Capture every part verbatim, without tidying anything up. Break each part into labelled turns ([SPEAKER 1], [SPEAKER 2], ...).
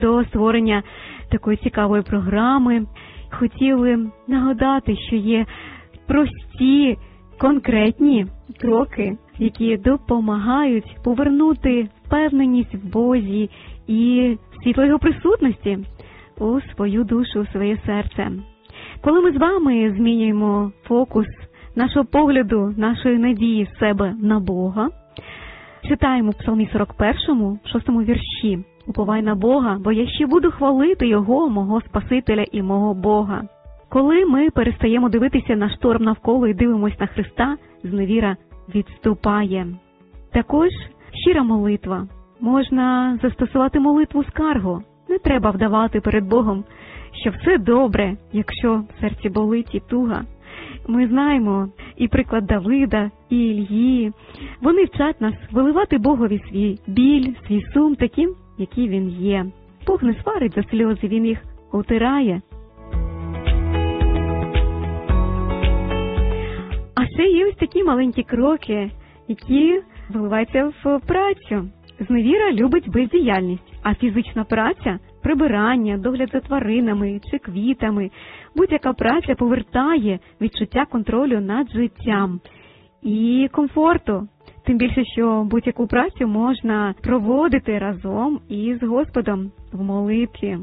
[SPEAKER 1] до створення такої цікавої програми хотіли нагадати, що є прості, конкретні кроки, які допомагають повернути впевненість в Бозі і світло Його присутності у свою душу, у своє серце. Коли ми з вами змінюємо фокус нашого погляду, нашої надії з себе на Бога, читаємо в Псалмі сорок першому, шостому вірші: «Уповай на Бога, бо я ще буду хвалити Його, мого Спасителя і мого Бога». Коли ми перестаємо дивитися на шторм навколо і дивимося на Христа, зневіра відступає. Також щира молитва. Можна застосувати молитву скаргу. Не треба вдавати перед Богом, що все добре, якщо в серці болить і туга. Ми знаємо і приклад Давида, і Іллі. Вони вчать нас виливати Богові свій біль, свій сум таким, який він є. Бог не сварить за сльози, він їх утирає. А ще є ось такі маленькі кроки, які виливаються в працю. Зневіра любить бездіяльність, а фізична праця – прибирання, догляд за тваринами чи квітами. Будь-яка праця повертає відчуття контролю над життям і комфорту. Тим більше, що будь-яку працю можна проводити разом із Господом в молитві.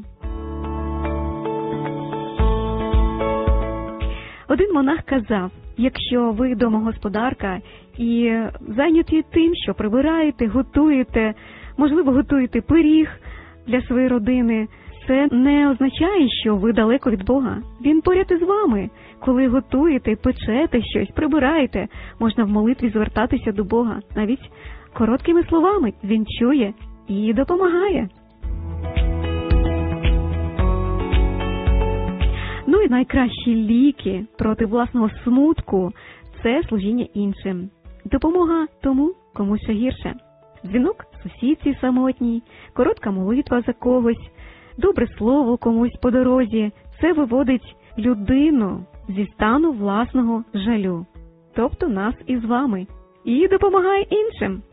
[SPEAKER 1] Один монах казав: якщо ви домогосподарка і зайняті тим, що прибираєте, готуєте, можливо, готуєте пиріг для своєї родини, це не означає, що ви далеко від Бога. Він поряд із вами. Коли готуєте, печете щось, прибираєте, можна в молитві звертатися до Бога. Навіть короткими словами. Він чує і допомагає. Ну і найкращі ліки проти власного смутку – це служіння іншим. Допомога тому, кому ще гірше. Дзвінок сусідці самотній, коротка молитва за когось, добре слово комусь по дорозі – це виводить людину зі стану власного жалю, тобто нас із вами, і допомагає іншим.